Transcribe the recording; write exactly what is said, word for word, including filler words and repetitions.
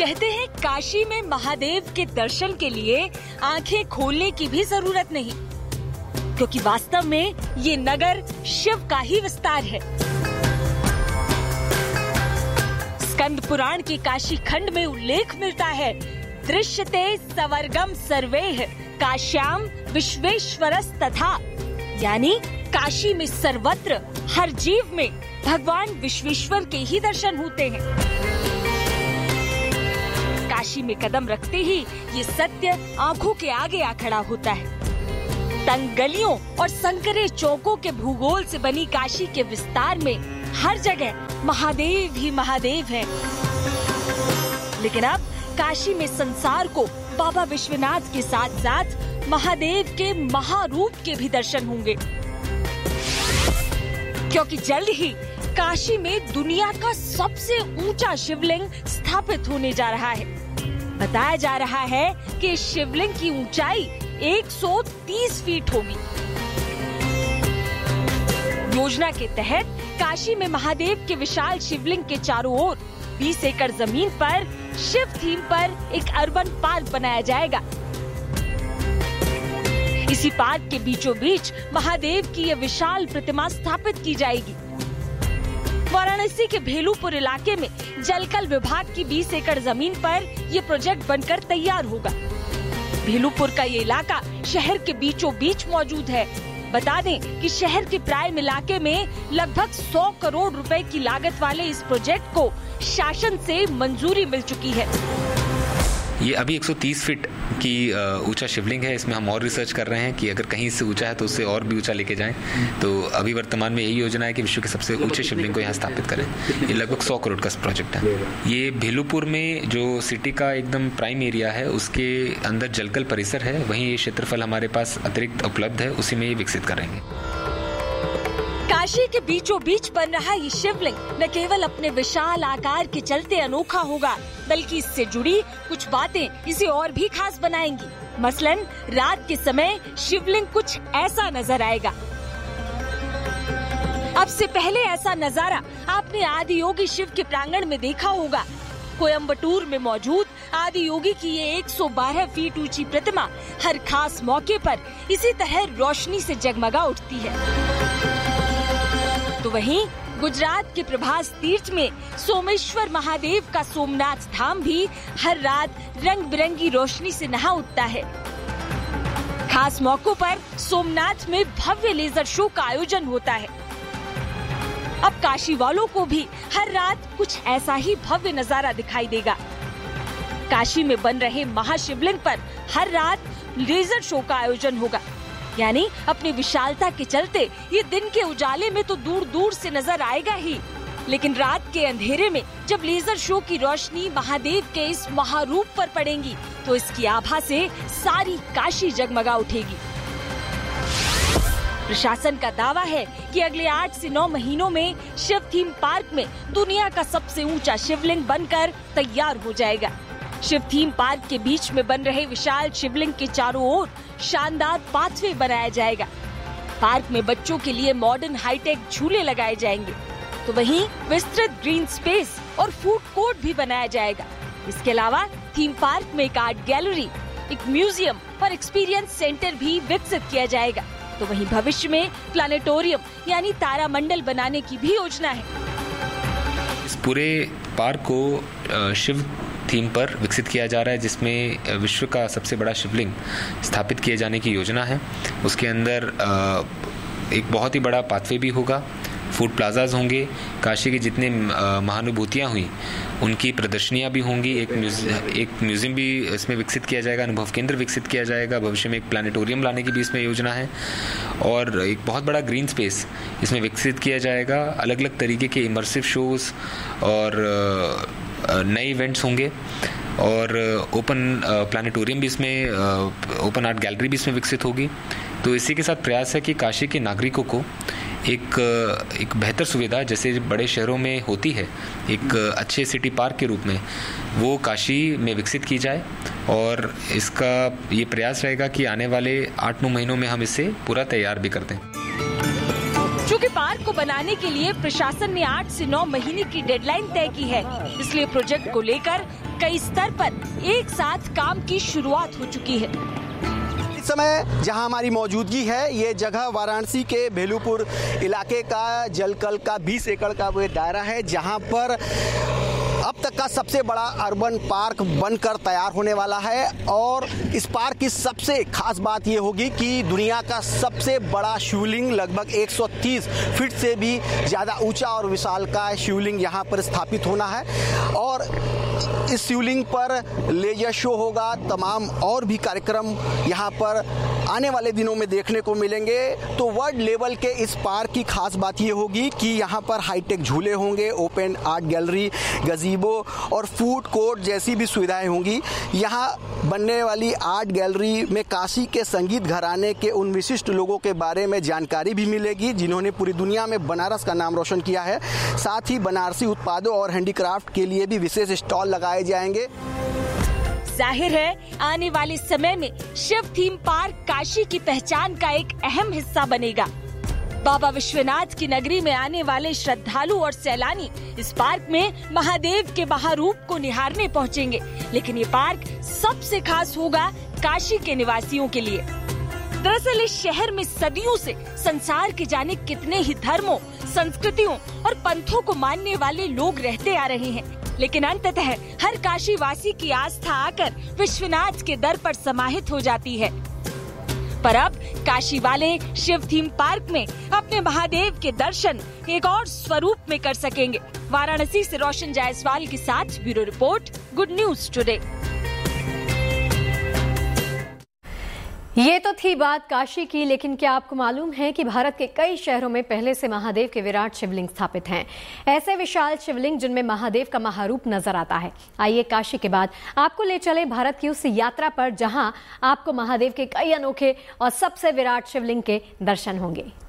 कहते हैं काशी में महादेव के दर्शन के लिए आंखें खोलने की भी जरूरत नहीं, क्योंकि वास्तव में ये नगर शिव का ही विस्तार है। स्कंद पुराण के काशी खंड में उल्लेख मिलता है, दृश्यते सवर्गम सर्वेह काश्याम विश्वेश्वरस तथा, यानी काशी में सर्वत्र हर जीव में भगवान विश्वेश्वर के ही दर्शन होते हैं। काशी में कदम रखते ही ये सत्य आंखों के आगे आ खड़ा होता है। तंग गलियों और संकरे चौकों के भूगोल से बनी काशी के विस्तार में हर जगह महादेव ही महादेव हैं। लेकिन अब काशी में संसार को बाबा विश्वनाथ के साथ साथ महादेव के महारूप के भी दर्शन होंगे, क्योंकि जल्द ही काशी में दुनिया का सबसे ऊंचा शिवलिंग स्थापित होने जा रहा है। बताया जा रहा है कि इस शिवलिंग की ऊंचाई एक सौ तीस फीट होगी। योजना के तहत काशी में महादेव के विशाल शिवलिंग के चारों ओर बीस एकड़ जमीन पर शिव थीम पर एक अर्बन पार्क बनाया जाएगा। इसी पार्क के बीचों बीच महादेव की यह विशाल प्रतिमा स्थापित की जाएगी। वाराणसी के भेलूपुर इलाके में जलकल विभाग की बीस एकड़ जमीन पर यह प्रोजेक्ट बनकर तैयार होगा। भेलूपुर का ये इलाका शहर के बीचों बीच मौजूद है। बता दें कि शहर के प्राइम इलाके में लगभग सौ करोड़ रुपए की लागत वाले इस प्रोजेक्ट को शासन से मंजूरी मिल चुकी है। ये अभी एक सौ तीस फीट की ऊंचा शिवलिंग है। इसमें हम और रिसर्च कर रहे हैं कि अगर कहीं से ऊंचा है तो उससे और भी ऊंचा लेके जाएं। तो अभी वर्तमान में यही योजना है कि विश्व के सबसे ऊंचे शिवलिंग को यहाँ स्थापित करें। ये लगभग सौ करोड़ का प्रोजेक्ट है। ये भेलूपुर में जो सिटी का एकदम प्राइम एरिया है उसके अंदर जलकल परिसर है, वहीं ये क्षेत्रफल हमारे पास अतिरिक्त उपलब्ध है, उसी में ये विकसित करेंगे। काशी के बीचों बीच बन रहा ये शिवलिंग न केवल अपने विशाल आकार के चलते अनोखा होगा, बल्कि इससे जुड़ी कुछ बातें इसे और भी खास बनाएंगी। मसलन रात के समय शिवलिंग कुछ ऐसा नजर आएगा। अब से पहले ऐसा नजारा आपने आदि योगी शिव के प्रांगण में देखा होगा। कोयम्बटूर में मौजूद आदि योगी की ये एक सौ बारह फीट ऊंची प्रतिमा हर खास मौके पर इसी तरह रोशनी से जगमगा उठती है। तो वहीं गुजरात के प्रभास तीर्थ में सोमेश्वर महादेव का सोमनाथ धाम भी हर रात रंग बिरंगी रोशनी से नहा उठता है। खास मौकों पर सोमनाथ में भव्य लेजर शो का आयोजन होता है। अब काशी वालों को भी हर रात कुछ ऐसा ही भव्य नजारा दिखाई देगा। काशी में बन रहे महाशिवलिंग पर हर रात लेजर शो का आयोजन होगा, यानी अपनी विशालता के चलते ये दिन के उजाले में तो दूर दूर से नजर आएगा ही, लेकिन रात के अंधेरे में जब लेजर शो की रोशनी महादेव के इस महारूप पर पड़ेगी तो इसकी आभा से सारी काशी जगमगा उठेगी। प्रशासन का दावा है कि अगले आठ से नौ महीनों में शिव थीम पार्क में दुनिया का सबसे ऊंचा शिवलिंग बनकर तैयार हो जाएगा। शिव थीम पार्क के बीच में बन रहे विशाल शिवलिंग के चारों ओर शानदार पाथवे बनाया जाएगा। पार्क में बच्चों के लिए मॉडर्न हाईटेक झूले लगाए जाएंगे, तो वहीं विस्तृत ग्रीन स्पेस और फूड कोर्ट भी बनाया जाएगा। इसके अलावा थीम पार्क में एक आर्ट गैलरी, एक म्यूजियम और एक्सपीरियंस सेंटर भी विकसित किया जाएगा। तो वहीं भविष्य में प्लानेटोरियम यानी तारामंडल बनाने की भी योजना है। इस पूरे पार्क को शिव थीम पर विकसित किया जा रहा है, जिसमें विश्व का सबसे बड़ा शिवलिंग स्थापित किए जाने की योजना है। उसके अंदर एक बहुत ही बड़ा पाथवे भी होगा, फूड प्लाजाज होंगे, काशी की जितने महानुभूतियाँ हुई उनकी प्रदर्शनियाँ भी होंगी, एक म्यूजियम एक म्यूजियम भी इसमें विकसित किया जाएगा, अनुभव केंद्र विकसित किया जाएगा। भविष्य में एक प्लानेटोरियम लाने की भी इसमें योजना है और एक बहुत बड़ा ग्रीन स्पेस इसमें विकसित किया जाएगा। अलग अलग तरीके के इमर्सिव शोज और नए इवेंट्स होंगे और ओपन प्लानेटोरियम भी इसमें, ओपन आर्ट गैलरी भी इसमें विकसित होगी। तो इसी के साथ प्रयास है कि काशी के नागरिकों को एक एक बेहतर सुविधा जैसे बड़े शहरों में होती है, एक अच्छे सिटी पार्क के रूप में वो काशी में विकसित की जाए। और इसका ये प्रयास रहेगा कि आने वाले आठ नौ महीनों में हम इसे पूरा तैयार भी कर दें। चूँकि पार्क को बनाने के लिए प्रशासन ने आठ से नौ महीने की डेडलाइन तय की है, इसलिए प्रोजेक्ट को लेकर कई स्तर पर एक साथ काम की शुरुआत हो चुकी है। इस समय जहां हमारी मौजूदगी है, ये जगह वाराणसी के भेलूपुर इलाके का जलकल का बीस एकड़ का वो दायरा है, जहां पर अब तक का सबसे बड़ा अर्बन पार्क बनकर तैयार होने वाला है। और इस पार्क की सबसे खास बात ये होगी कि दुनिया का सबसे बड़ा शिवलिंग, लगभग एक सौ तीस फीट से भी ज़्यादा ऊंचा और विशालकाय शिवलिंग यहाँ पर स्थापित होना है। और इस शिवलिंग पर लेजर शो होगा, तमाम और भी कार्यक्रम यहाँ पर आने वाले दिनों में देखने को मिलेंगे। तो वर्ल्ड लेवल के इस पार्क की खास बात ये होगी कि यहाँ पर हाईटेक झूले होंगे, ओपन आर्ट गैलरी, गजीबो और फूड कोर्ट जैसी भी सुविधाएं होंगी। यहाँ बनने वाली आर्ट गैलरी में काशी के संगीत घराने के उन विशिष्ट लोगों के बारे में जानकारी भी मिलेगी जिन्होंने पूरी दुनिया में बनारस का नाम रोशन किया है। साथ ही बनारसी उत्पादों और हैंडीक्राफ्ट के लिए भी विशेष स्टॉल लगाए जाएंगे। जाहिर है आने वाले समय में शिव थीम पार्क काशी की पहचान का एक अहम हिस्सा बनेगा। बाबा विश्वनाथ की नगरी में आने वाले श्रद्धालु और सैलानी इस पार्क में महादेव के महारूप को निहारने पहुंचेंगे। लेकिन ये पार्क सबसे खास होगा काशी के निवासियों के लिए। दरअसल इस शहर में सदियों से संसार के जाने कितने ही धर्मों, संस्कृतियों और पंथों को मानने वाले लोग रहते आ रहे हैं, लेकिन अंततः हर काशी वासी की आस्था आकर विश्वनाथ के दर पर समाहित हो जाती है। पर अब काशी वाले शिव थीम पार्क में अपने महादेव के दर्शन एक और स्वरूप में कर सकेंगे। वाराणसी से रोशन जायसवाल के साथ bureau report, good news today. ये तो थी बात काशी की, लेकिन क्या आपको मालूम है कि भारत के कई शहरों में पहले से महादेव के विराट शिवलिंग स्थापित हैं। ऐसे विशाल शिवलिंग जिनमें महादेव का महारूप नजर आता है। आइए काशी के बाद आपको ले चले भारत की उस यात्रा पर जहां आपको महादेव के कई अनोखे और सबसे विराट शिवलिंग के दर्शन होंगे।